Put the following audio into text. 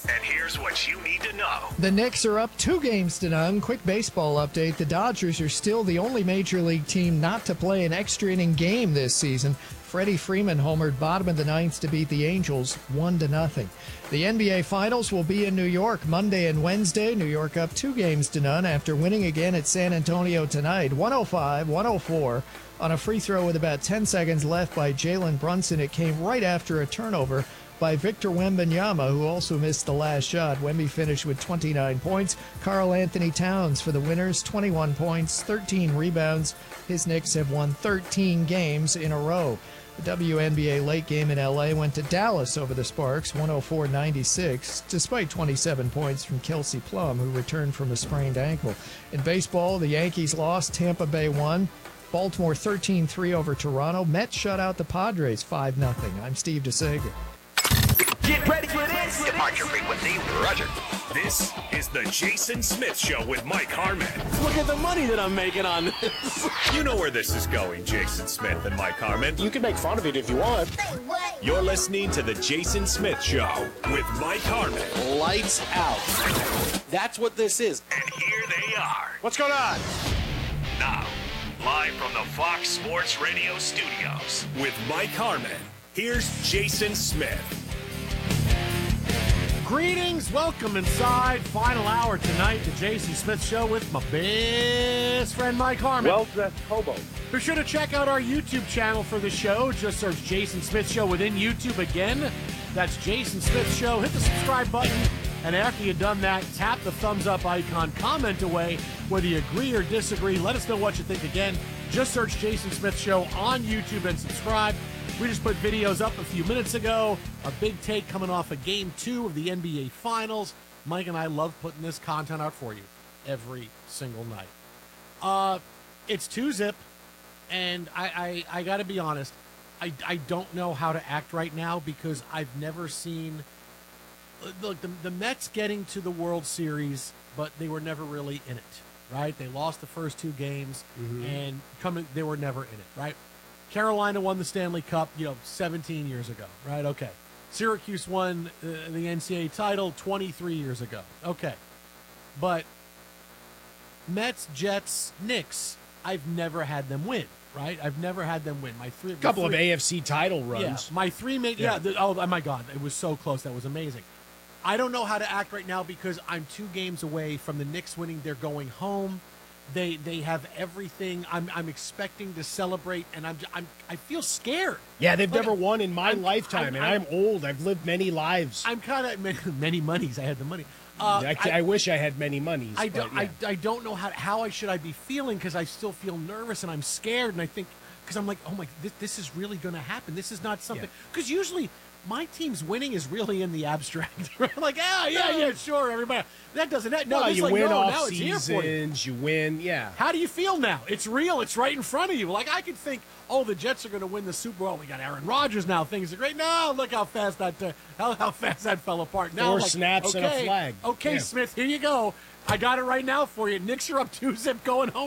And here's what you need to know. The Knicks are up 2-0. Quick baseball update. The Dodgers are still the only major league team not to play an extra inning game this season. Freddie Freeman homered bottom of the ninth to beat the Angels 1-0. The NBA Finals will be in New York Monday and Wednesday. New York up 2-0 after winning again at San Antonio tonight, 105-104. On a free throw with about 10 seconds left by Jalen Brunson. It came right after a turnover by Victor Wembanyama, who also missed the last shot. Wemby finished with 29 points. Karl Anthony Towns for the winners, 21 points, 13 rebounds. His Knicks have won 13 games in a row. The WNBA late game in LA went to Dallas over the Sparks, 104-96, despite 27 points from Kelsey Plum, who returned from a sprained ankle. In baseball, the Yankees lost, Tampa Bay won. Baltimore 13-3 over Toronto. Mets shut out the Padres 5-0. I'm Steve DeSager. Get ready for this. Departure frequency, Roger. This is the Jason Smith Show with Mike Harmon. Look at the money that I'm making on this. You know where this is going, Jason Smith and Mike Harmon. You can make fun of it if you want. You're listening to the Jason Smith Show with Mike Harmon. Lights out. That's what this is. And here they are. What's going on? Now, live from the Fox Sports Radio studios with Mike Harmon, here's Jason Smith. Greetings, welcome inside. Final hour tonight, the Jason Smith Show with my best friend Mike Harmon. Well-dressed hobo. Be sure to check out our YouTube channel for the show. Just search Jason Smith Show within YouTube again. That's Jason Smith Show. Hit the subscribe button, and after you've done that, tap the thumbs up icon, comment away whether you agree or disagree. Let us know what you think again. Just search Jason Smith Show on YouTube and subscribe. We just put videos up a few minutes ago. Our big take coming off of Game 2 of the NBA Finals. Mike and I love putting this content out for you every single night. It's 2-zip, and I got to be honest, I don't know how to act right now because I've never seen... Look, the Mets getting to the World Series, but they were never really in it, right? They lost the first 2 games, and they were never in it, right? Carolina won the Stanley Cup, 17 years ago, right? Okay. Syracuse won the NCAA title 23 years ago. Okay. But Mets, Jets, Knicks, I've never had them win, right? I've never had them win. Couple of AFC title runs. Yeah, my 3 main, oh my God, it was so close. That was amazing. I don't know how to act right now because I'm 2 games away from the Knicks winning. They're going home. They have everything. I'm expecting to celebrate, and I feel scared. Yeah, they've never won in my lifetime, and I'm old. I've lived many lives. I'm kind of many monies. I had the money. I wish I had many monies. I don't know how I should be feeling because I still feel nervous and I'm scared, and I think because I'm like, oh my, this is really going to happen. This is not something because usually my team's winning is really in the abstract. Like, yeah, sure, everybody. That doesn't. No, you like, win no, off now it's here for seasons. You win, yeah. How do you feel now? It's real. It's right in front of you. Like I could think, oh, the Jets are going to win the Super Bowl. We got Aaron Rodgers now. Things are great. No, look how fast that how fast that fell apart. Now, 4 snaps and a flag. Okay, yeah. Smith, here you go. I got it right now for you. Knicks are up 2-zip going home.